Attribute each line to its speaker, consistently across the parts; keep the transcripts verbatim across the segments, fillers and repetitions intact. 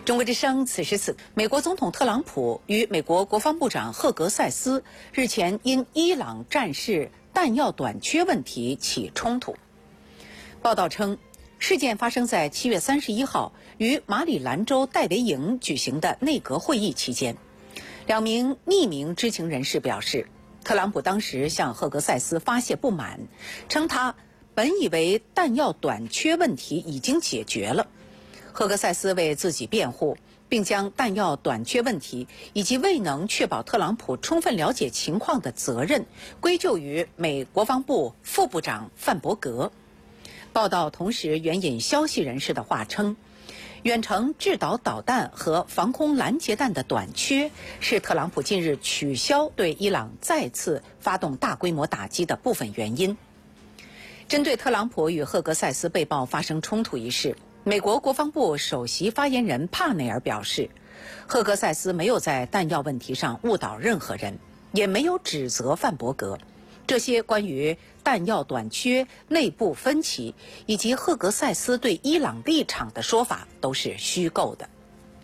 Speaker 1: 中国之声此时此刻，美国总统特朗普与美国国防部长赫格塞斯日前因伊朗战事弹药短缺问题起冲突。报道称，事件发生在七月三十一号于马里兰州戴维营举行的内阁会议期间。两名匿名知情人士表示，特朗普当时向赫格塞斯发泄不满，称他本以为弹药短缺问题已经解决了。赫格塞斯为自己辩护，并将弹药短缺问题以及未能确保特朗普充分了解情况的责任归咎于美国防部副部长范伯格。报道同时援引消息人士的话称，远程制导导弹和防空拦截弹的短缺是特朗普近日取消对伊朗再次发动大规模打击的部分原因。针对特朗普与赫格塞斯被曝发生冲突一事，美国国防部首席发言人帕内尔表示，赫格塞斯没有在弹药问题上误导任何人，也没有指责范伯格。这些关于弹药短缺、内部分歧以及赫格塞斯对伊朗立场的说法都是虚构的。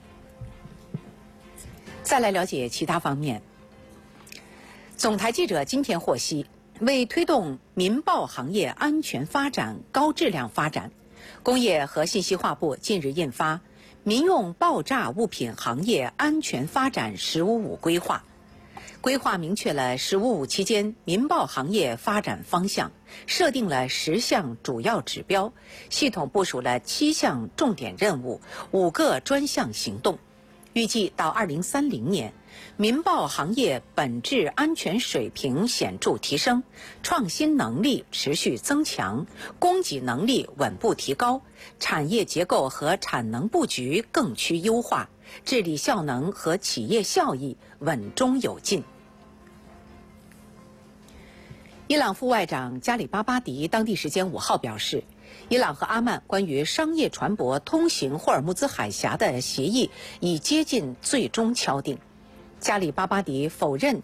Speaker 1: 再来了解其他方面。总台记者今天获悉，为推动民报行业安全发展、高质量发展，工业和信息化部近日印发《民用爆炸物品行业安全发展“十五五”规划》，规划明确了“十五五”期间民报行业发展方向，设定了十项主要指标，系统部署了七项重点任务、五个专项行动。预计到二零三零年，民报行业本质安全水平显著提升，创新能力持续增强，供给能力稳步提高，产业结构和产能布局更趋优化，治理效能和企业效益稳中有进。伊朗副外长加里巴巴迪当地时间五号表示，伊朗和阿曼关于商业船舶通行霍尔木兹海峡的协议已接近最终敲定。加里巴巴迪否认